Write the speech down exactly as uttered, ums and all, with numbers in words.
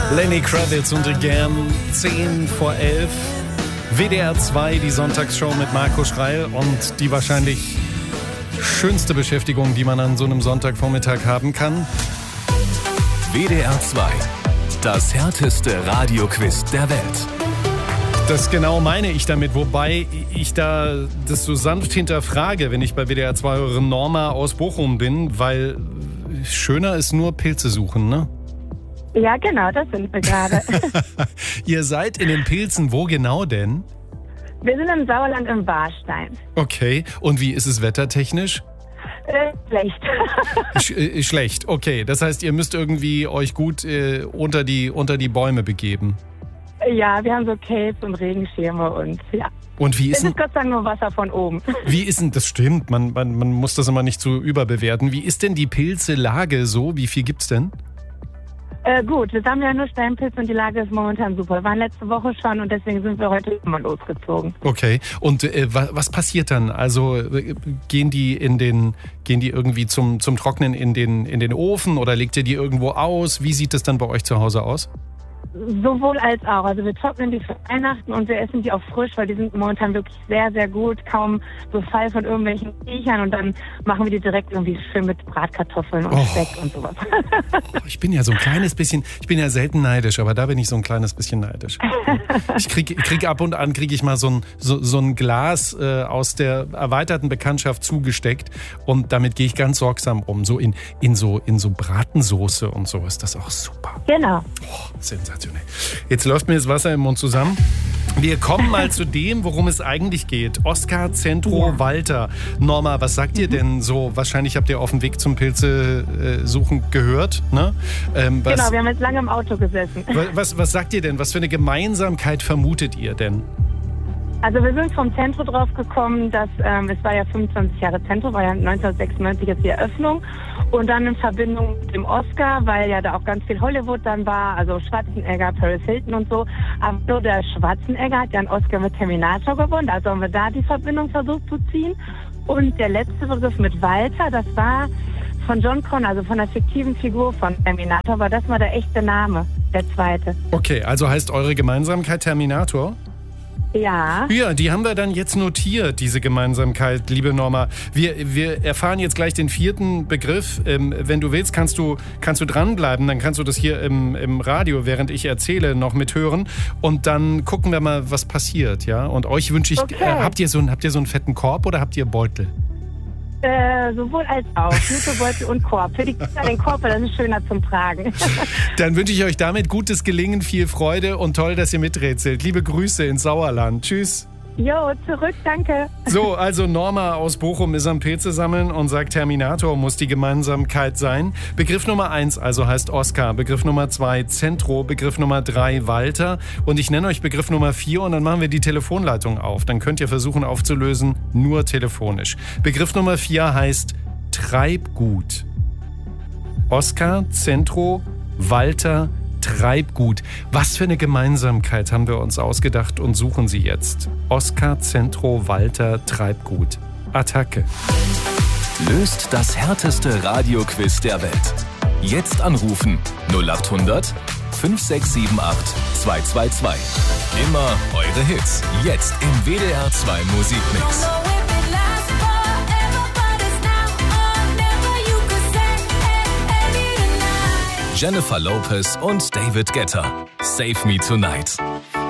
Lenny Kravitz und Again, zehn vor elf. W D R zwei, die Sonntagsshow mit Marco Schreil und die wahrscheinlich schönste Beschäftigung, die man an so einem Sonntagvormittag haben kann. W D R zwei, das härteste Radioquiz der Welt. Das genau meine ich damit, wobei ich da das so sanft hinterfrage, wenn ich bei W D R zwei höre, Norma aus Bochum bin, weil schöner ist nur Pilze suchen, ne? Ja, genau, das sind wir gerade. Ihr seid in den Pilzen, wo genau denn? Wir sind im Sauerland im Warstein. Okay, und wie ist es wettertechnisch? Äh, schlecht. Sch äh, schlecht, okay. Das heißt, ihr müsst irgendwie euch gut äh, unter die, unter die Bäume begeben. Ja, wir haben so Capes und Regenschirme und ja. Und wie ist es ist Gott sei Dank nur Wasser von oben. Wie ist denn, das stimmt, man, man, man muss das immer nicht zu überbewerten. Wie ist denn die Pilzelage so? Wie viel gibt's denn? Äh, gut, wir haben ja nur Steinpilz und die Lage ist momentan super. Wir waren letzte Woche schon und deswegen sind wir heute immer losgezogen. Okay, und äh, was, was passiert dann? Also äh, gehen die in den, gehen die irgendwie zum, zum Trocknen in den, in den Ofen oder legt ihr die irgendwo aus? Wie sieht es dann bei euch zu Hause aus? Sowohl als auch. Also wir trocknen die für Weihnachten und wir essen die auch frisch, weil die sind momentan wirklich sehr, sehr gut. Kaum Befall von irgendwelchen Viechern und dann machen wir die direkt irgendwie schön mit Bratkartoffeln und oh. Speck und sowas. Ich bin ja so ein kleines bisschen, ich bin ja selten neidisch, aber da bin ich so ein kleines bisschen neidisch. Ich kriege krieg ab und an, kriege ich mal so ein, so, so ein Glas äh, aus der erweiterten Bekanntschaft zugesteckt und damit gehe ich ganz sorgsam um. So in, in, so, in so Bratensoße und so ist das auch super. Genau. Oh, sensationell. Jetzt läuft mir das Wasser im Mund zusammen. Wir kommen mal zu dem, worum es eigentlich geht. Oskar Zentro ja. Walter. Norma, was sagt ihr denn so? Wahrscheinlich habt ihr auf dem Weg zum Pilze äh, suchen gehört, ne? Ähm, was, genau, wir haben jetzt lange im Auto gesessen. Was, was, was sagt ihr denn? Was für eine Gemeinsamkeit vermutet ihr denn? Also wir sind vom Zentro drauf gekommen, dass ähm, es war ja fünfundzwanzig Jahre Zentro, war ja neunzehnhundertsechsundneunzig jetzt die Eröffnung und dann in Verbindung mit dem Oscar, weil ja da auch ganz viel Hollywood dann war, also Schwarzenegger, Paris Hilton und so. Aber nur der Schwarzenegger hat ja einen Oscar mit Terminator gewonnen, also haben wir da die Verbindung versucht zu ziehen. Und der letzte Begriff mit Walter, das war von John Connor, also von der fiktiven Figur von Terminator, aber das war der echte Name, der zweite. Okay, also heißt eure Gemeinsamkeit Terminator? Ja. Ja, die haben wir dann jetzt notiert, diese Gemeinsamkeit, liebe Norma. Wir, wir erfahren jetzt gleich den vierten Begriff. Ähm, wenn du willst, kannst du, kannst du dranbleiben. Dann kannst du das hier im, im Radio, während ich erzähle, noch mithören. Und dann gucken wir mal, was passiert. Ja? Und euch wünsche ich, okay. äh, habt ihr so, habt ihr so einen fetten Korb oder habt ihr Beutel? Äh, sowohl als auch. Jutebeutel und Korb. Für die Kinder den Korb, das ist schöner zum Tragen. Dann wünsche ich euch damit gutes Gelingen, viel Freude und toll, dass ihr miträtselt. Liebe Grüße ins Sauerland. Tschüss. Jo, zurück, danke. So, also Norma aus Bochum ist am Pilze sammeln und sagt, Terminator muss die Gemeinsamkeit sein. Begriff Nummer eins also heißt Oskar, Begriff Nummer zwei Zentro, Begriff Nummer drei Walter und ich nenne euch Begriff Nummer vier und dann machen wir die Telefonleitung auf. Dann könnt ihr versuchen aufzulösen, nur telefonisch. Begriff Nummer vier heißt Treibgut. Oskar, Zentro, Walter, Treibgut. Was für eine Gemeinsamkeit haben wir uns ausgedacht und suchen sie jetzt? Oskar, Zentro, Walter, Treibgut. Attacke. Löst das härteste Radioquiz der Welt. Jetzt anrufen null acht hundert fünf sechs sieben acht zwei zwei zwei. Immer eure Hits. Jetzt im W D R zwei Musikmix. Jennifer Lopez und David Guetta. Save Me Tonight.